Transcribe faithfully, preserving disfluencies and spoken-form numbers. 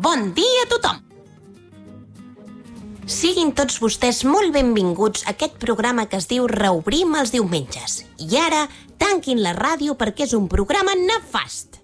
Bon dia a tothom! Siguin tots vostès molt benvinguts a aquest programa que es diu Reobrim els diumenges. I ara, tanquin la ràdio perquè és un programa nefast.